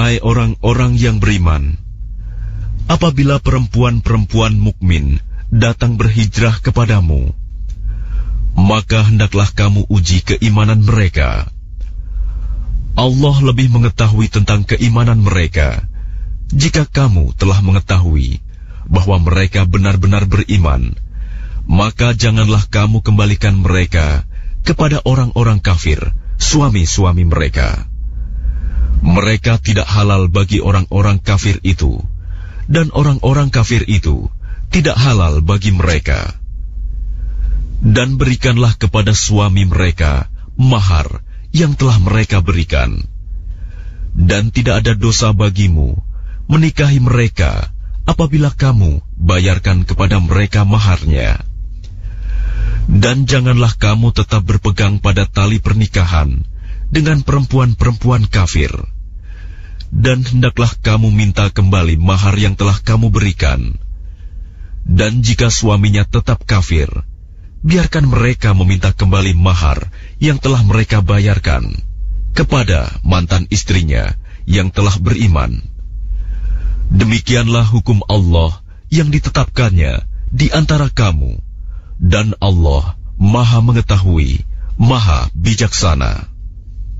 Hai orang-orang yang beriman, apabila perempuan-perempuan mukmin datang berhijrah kepadamu, maka hendaklah kamu uji keimanan mereka. Allah lebih mengetahui tentang keimanan mereka. Jika kamu telah mengetahui bahwa mereka benar-benar beriman, maka janganlah kamu kembalikan mereka kepada orang-orang kafir, suami-suami mereka. Mereka tidak halal bagi orang-orang kafir itu, dan orang-orang kafir itu tidak halal bagi mereka. Dan berikanlah kepada suami mereka mahar yang telah mereka berikan. Dan tidak ada dosa bagimu menikahi mereka apabila kamu bayarkan kepada mereka maharnya. Dan janganlah kamu tetap berpegang pada tali pernikahan dengan perempuan-perempuan kafir. Dan hendaklah kamu minta kembali mahar yang telah kamu berikan. Dan jika suaminya tetap kafir, biarkan mereka meminta kembali mahar yang telah mereka bayarkan kepada mantan istrinya yang telah beriman. Demikianlah hukum Allah yang ditetapkannya di antara kamu, dan Allah Maha Mengetahui, Maha Bijaksana.